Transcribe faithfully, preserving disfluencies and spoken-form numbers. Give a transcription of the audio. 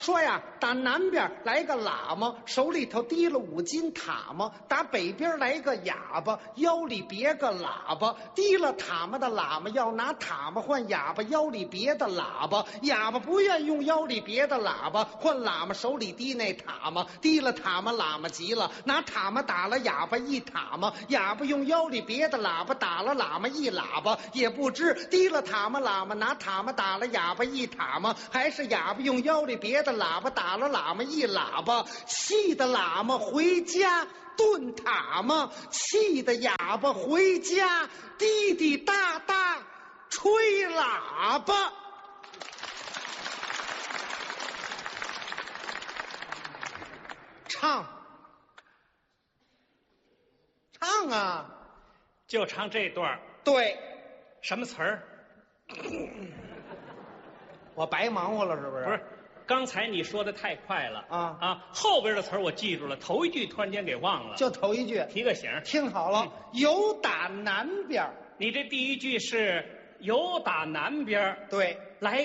说呀，打南边来个喇嘛，手里头提了五斤塔嘛；打北边来个哑巴，腰里别个喇叭。提了塔嘛的喇嘛要拿塔嘛换哑巴腰里别的喇叭，哑巴不愿用腰里别的喇叭换喇嘛手里提那塔嘛。提了塔嘛，喇嘛急了，拿塔嘛打了哑巴一塔嘛，哑巴用腰里别的喇叭打了喇嘛一喇叭，也不知提了塔嘛，喇嘛拿塔嘛打了哑巴一塔嘛，还是哑巴用腰里别的喇叭打了喇嘛一喇叭，气得喇嘛回家炖塔嘛，气得哑巴回家滴滴答答吹喇叭。唱，唱啊！ 就唱这段。 对， 什么词儿？ 我白忙活了是不是？ 不是。刚才你说的太快了啊啊！后边的词儿我记住了，头一句突然间给忘了。 就头一句， 提个醒。 听好了，有打南边。 你这第一句是有打南边， 对， 来